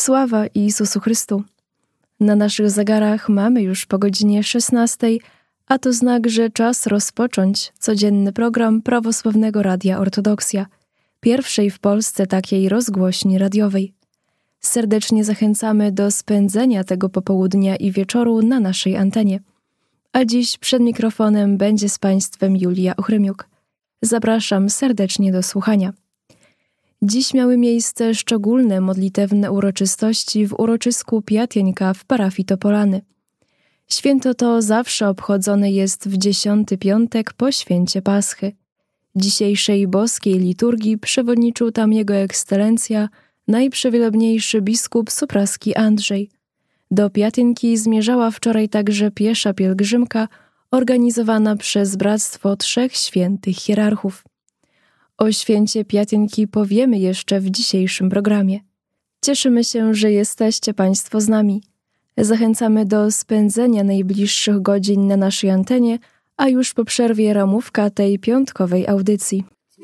Sława Jezusu Chrystu! Na naszych zegarach mamy już po godzinie 16, a to znak, że czas rozpocząć codzienny program Prawosławnego Radia Ortodoksja, pierwszej w Polsce takiej rozgłośni radiowej. Serdecznie zachęcamy do spędzenia tego popołudnia i wieczoru na naszej antenie. A dziś przed mikrofonem będzie z Państwem Julia Ochrymiuk. Zapraszam serdecznie do słuchania. Dziś miały miejsce szczególne modlitewne uroczystości w uroczysku Piatyńka w parafii Topolany. Święto to zawsze obchodzone jest w 10. piątek po święcie Paschy. Dzisiejszej boskiej liturgii przewodniczył tam Jego Ekscelencja, najprzewielebniejszy biskup Supraski Andrzej. Do Piatynki zmierzała wczoraj także piesza pielgrzymka organizowana przez Bractwo Trzech Świętych Hierarchów. O święcie Piatynki powiemy jeszcze w dzisiejszym programie. Cieszymy się, że jesteście Państwo z nami. Zachęcamy do spędzenia najbliższych godzin na naszej antenie, a już po przerwie ramówka tej piątkowej audycji.